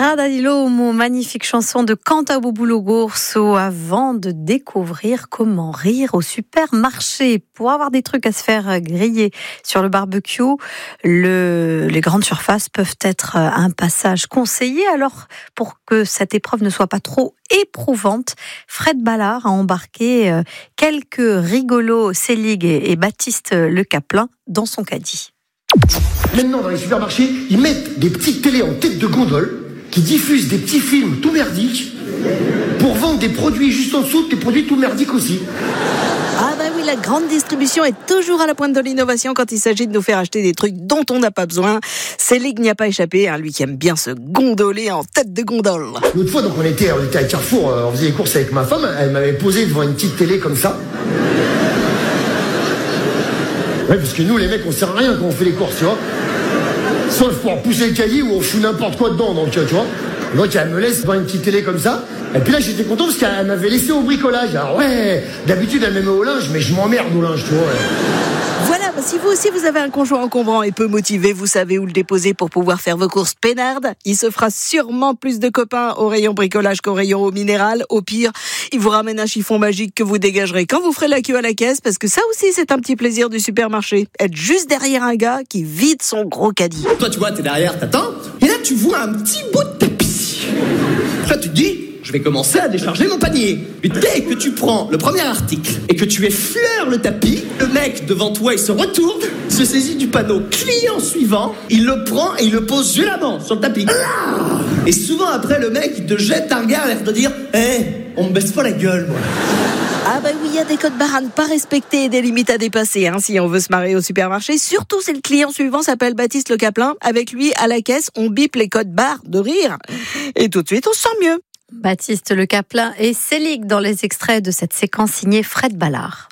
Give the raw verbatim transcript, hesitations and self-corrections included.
Radadilomo, magnifique chanson de Cantabubulo Gorso, avant de découvrir comment rire au supermarché. Pour avoir des trucs à se faire griller sur le barbecue, le, les grandes surfaces peuvent être un passage conseillé. Alors, pour que cette épreuve ne soit pas trop éprouvante, Fred Ballard a embarqué quelques rigolos Selig et Baptiste Le Caplin dans son caddie. Maintenant, dans les supermarchés, ils mettent des petites télés en tête de gondole qui diffusent des petits films tout merdiques pour vendre des produits juste en dessous, des produits tout merdiques aussi. Ah bah oui, la grande distribution est toujours à la pointe de l'innovation quand il s'agit de nous faire acheter des trucs dont on n'a pas besoin. Selig n'y a pas échappé, hein, lui qui aime bien se gondoler en tête de gondole. L'autre fois, donc, on était, on était à Carrefour, euh, on faisait les courses avec ma femme, elle m'avait posé devant une petite télé comme ça. Ouais, parce que nous, les mecs, on sert à rien quand on fait les courses, tu vois. Sauf pour pousser le caddie où on fout n'importe quoi dedans, donc tu vois. Donc elle me laisse devant une petite télé comme ça. Et puis là, j'étais content parce qu'elle m'avait laissé au bricolage. Alors ouais, d'habitude, elle me met au linge, mais je m'emmerde au linge, tu vois. Voilà, bah si vous aussi vous avez un conjoint encombrant et peu motivé, vous savez où le déposer pour pouvoir faire vos courses peinardes. Il se fera sûrement plus de copains au rayon bricolage qu'au rayon eau minérale. Au pire, il vous ramène un chiffon magique que vous dégagerez quand vous ferez la queue à la caisse, parce que ça aussi c'est un petit plaisir du supermarché. Être juste derrière un gars qui vide son gros caddie. Toi tu vois, t'es derrière, t'attends, et là tu vois un petit bout de tapis. Là tu te dis, je vais commencer à décharger mon panier. Et dès que tu prends le premier article et que tu effleures le tapis, le mec devant toi il se retourne, se saisit du panneau client suivant, il le prend et il le pose violemment sur le tapis. Et souvent après le mec il te jette un regard l'air de dire « Eh, hey, on me baisse pas la gueule moi ». Ah bah oui, il y a des codes barres à ne pas respecter et des limites à dépasser, hein, si on veut se marrer au supermarché. Surtout si le client suivant s'appelle Baptiste Le Caplin. Avec lui, à la caisse, on bip les codes barres de rire. Et tout de suite, on se sent mieux. Baptiste Le Caplin et Selig dans les extraits de cette séquence signée Fred Ballard.